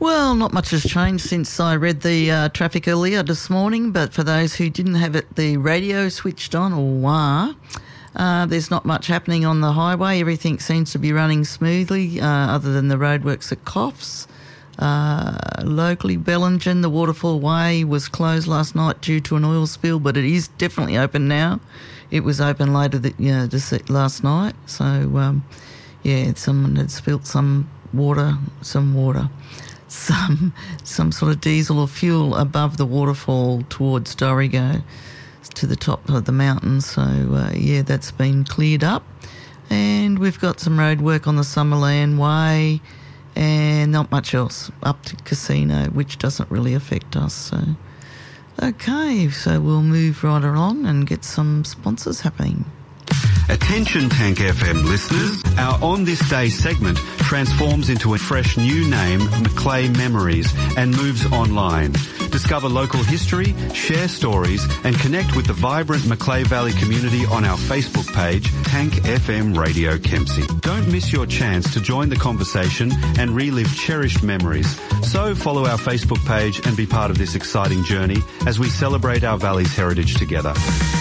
Well, not much has changed since I read the traffic earlier this morning, but for those who didn't have the radio switched on or there's not much happening on the highway. Everything seems to be running smoothly other than the roadworks at Coffs. Locally, Bellingen, the Waterfall Way was closed last night due to an oil spill, but it is definitely open now. It was open later last night. So, someone had spilt some sort of diesel or fuel above the waterfall towards Dorrigo to the top of the mountain. So, that's been cleared up. And we've got some road work on the Summerland Way and not much else up to Casino, which doesn't really affect us. So, okay, so we'll move right along and get some sponsors happening. Attention Tank FM listeners, our On This Day segment transforms into a fresh new name, Macleay Memories, and moves online. Discover local history, share stories, and connect with the vibrant Macleay Valley community on our Facebook page, Tank FM Radio Kempsey. Don't miss your chance to join the conversation and relive cherished memories. So follow our Facebook page and be part of this exciting journey as we celebrate our valley's heritage together.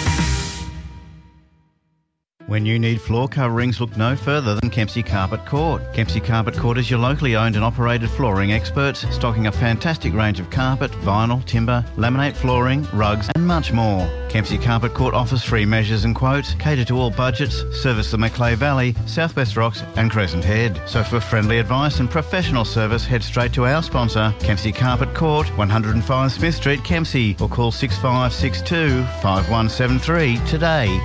When you need floor coverings, look no further than Kempsey Carpet Court. Kempsey Carpet Court is your locally owned and operated flooring experts, stocking a fantastic range of carpet, vinyl, timber, laminate flooring, rugs and much more. Kempsey Carpet Court offers free measures and quotes, cater to all budgets, service the Macleay Valley, Southwest Rocks and Crescent Head. So for friendly advice and professional service, head straight to our sponsor, Kempsey Carpet Court, 105 Smith Street, Kempsey, or call 6562 5173 today.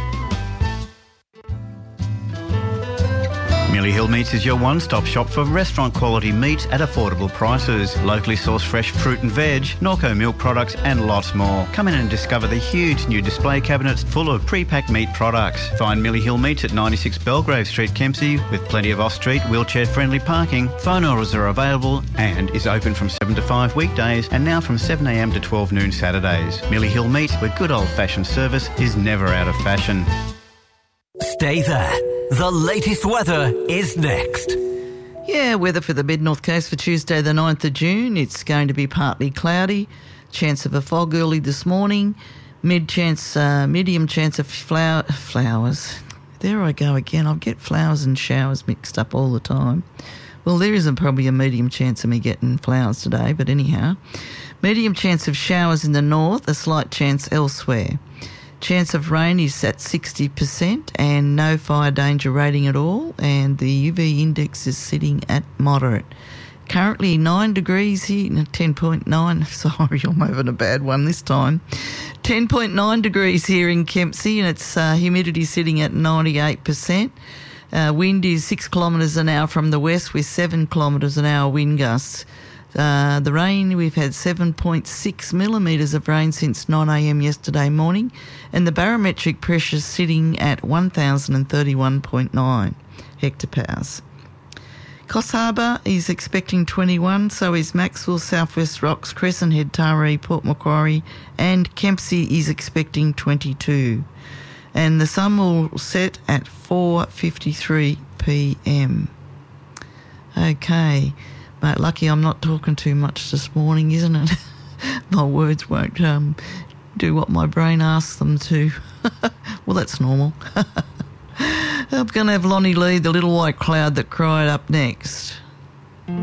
Millie Hill Meats is your one-stop shop for restaurant-quality meats at affordable prices. Locally sourced fresh fruit and veg, Norco milk products and lots more. Come in and discover the huge new display cabinets full of pre-packed meat products. Find Millie Hill Meats at 96 Belgrave Street, Kempsey, with plenty of off-street, wheelchair-friendly parking. Phone orders are available and is open from 7 to 5 weekdays and now from 7am to 12 noon Saturdays. Millie Hill Meats, where good old-fashioned service is never out of fashion. Stay there. The latest weather is next. Yeah, weather for the Mid-North Coast for Tuesday the 9th of June. It's going to be partly cloudy. Chance of a fog early this morning. Medium chance of flowers. There I go again. I get flowers and showers mixed up all the time. Well, there isn't probably a medium chance of me getting flowers today, but anyhow. Medium chance of showers in the north, a slight chance elsewhere. Chance of rain is at 60% and no fire danger rating at all, and the UV index is sitting at moderate. Currently 9 degrees here, 10.9, sorry, I'm having a bad one this time. 10.9 degrees here in Kempsey, and its humidity sitting at 98%. Wind is 6 kilometres an hour from the west with 7 kilometres an hour wind gusts. The rain, we've had 7.6 millimetres of rain since 9am yesterday morning, and the barometric pressure sitting at 1,031.9 hectopowers. Coffs Harbour is expecting 21, so is Maxwell, Southwest Rocks, Crescent Head, Taree, Port Macquarie, and Kempsey is expecting 22. And the sun will set at 4:53pm. Okay. Mate, lucky I'm not talking too much this morning, isn't it? My words won't do what my brain asks them to. Well, that's normal. I'm going to have Lonnie Lee, The Little White Cloud That Cried, up next.